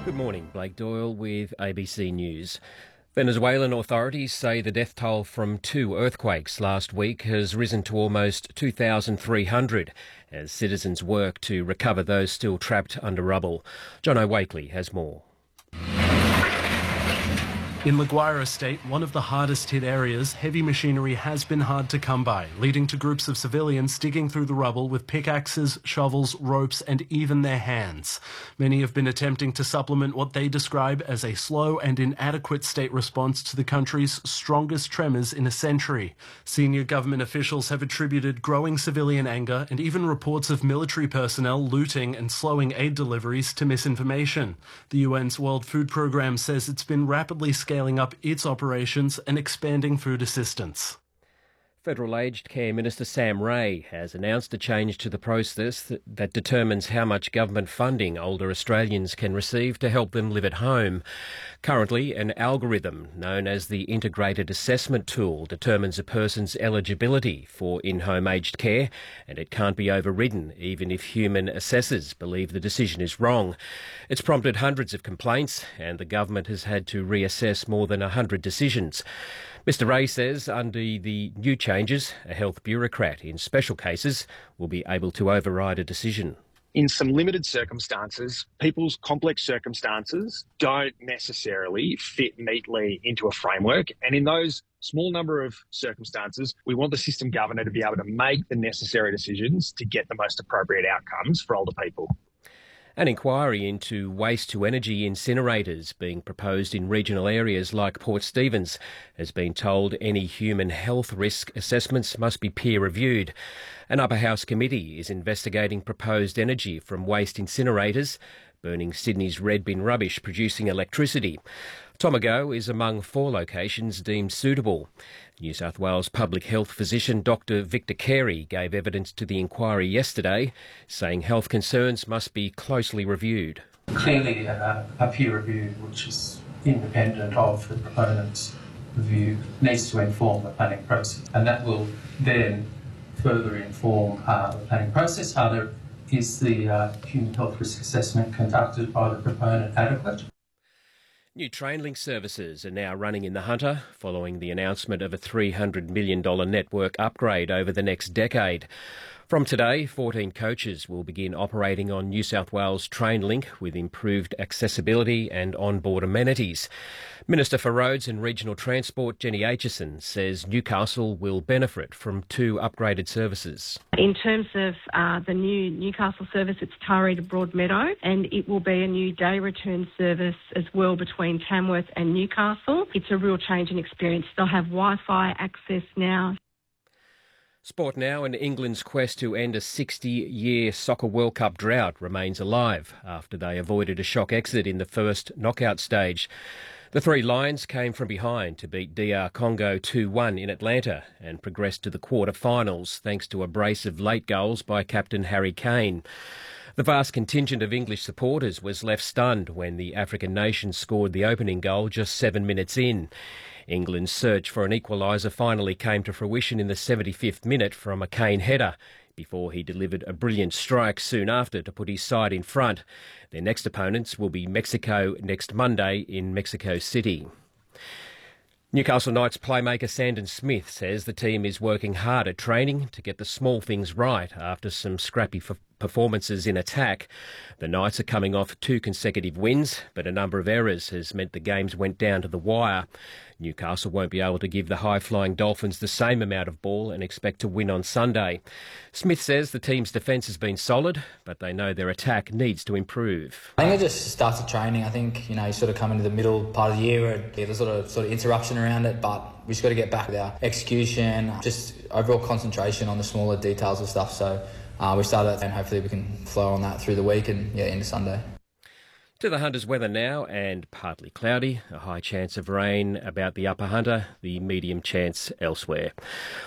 Good morning, Blake Doyle with ABC News. Venezuelan authorities say the death toll from two earthquakes last week has risen to almost 2,300 as citizens work to recover those still trapped under rubble. Jono Wakely has more. In La Guaira State, one of the hardest hit areas, heavy machinery has been hard to come by, leading to groups of civilians digging through the rubble with pickaxes, shovels, ropes and even their hands. Many have been attempting to supplement what they describe as a slow and inadequate state response to the country's strongest tremors in a century. Senior government officials have attributed growing civilian anger and even reports of military personnel looting and slowing aid deliveries to misinformation. The UN's World Food Programme says it's been rapidly scaling up its operations and expanding food assistance. Federal Aged Care Minister Sam Ray has announced a change to the process that determines how much government funding older Australians can receive to help them live at home. Currently, an algorithm known as the Integrated Assessment Tool determines a person's eligibility for in-home aged care, and it can't be overridden even if human assessors believe the decision is wrong. It's prompted hundreds of complaints, and the government has had to reassess more than 100 decisions. Mr Ray says under the new changes, a health bureaucrat in special cases will be able to override a decision. In some limited circumstances, people's complex circumstances don't necessarily fit neatly into a framework. And in those small number of circumstances, we want the system governor to be able to make the necessary decisions to get the most appropriate outcomes for older people. An inquiry into waste-to-energy incinerators being proposed in regional areas like Port Stephens has been told any human health risk assessments must be peer-reviewed. An upper house committee is investigating proposed energy from waste incinerators, burning Sydney's red bin rubbish producing electricity. Tomago is among 4 locations deemed suitable. New South Wales public health physician Dr Victor Carey gave evidence to the inquiry yesterday, saying health concerns must be closely reviewed. Clearly, a peer review which is independent of the proponent's review needs to inform the planning process, and that will then further inform the planning process. Is the human health risk assessment conducted by the proponent adequate? New Trainlink services are now running in the Hunter following the announcement of a $300 million network upgrade over the next decade. From today, 14 coaches will begin operating on New South Wales Trainlink with improved accessibility and onboard amenities. Minister for Roads and Regional Transport Jenny Aitchison says Newcastle will benefit from 2 upgraded services. In terms of the new Newcastle service, it's Taree to Broadmeadow, and it will be a new day return service as well between Tamworth and Newcastle. It's a real change in experience. They'll have Wi-Fi access now. Sport now, and England's quest to end a 60-year Soccer World Cup drought remains alive after they avoided a shock exit in the first knockout stage. The 3 Lions came from behind to beat DR Congo 2-1 in Atlanta and progressed to the quarter-finals thanks to a brace of late goals by captain Harry Kane. The vast contingent of English supporters was left stunned when the African nation scored the opening goal just 7 minutes in. England's search for an equaliser finally came to fruition in the 75th minute from a Kane header, before he delivered a brilliant strike soon after to put his side in front. Their next opponents will be Mexico next Monday in Mexico City. Newcastle Knights playmaker Sandon Smith says the team is working hard at training to get the small things right after some scrappy performances in attack. The Knights are coming off 2 consecutive wins, but a number of errors has meant the games went down to the wire. Newcastle won't be able to give the high-flying Dolphins the same amount of ball and expect to win on Sunday. Smith says the team's defence has been solid, but they know their attack needs to improve. I think it just starts at training. I think, you sort of come into the middle part of the year where there's sort of interruption around it, but we just got to get back with our execution, just overall concentration on the smaller details of stuff. So we started that and hopefully we can flow on that through the week and into Sunday. To the Hunter's weather now, and partly cloudy, a high chance of rain about the upper Hunter, the medium chance elsewhere.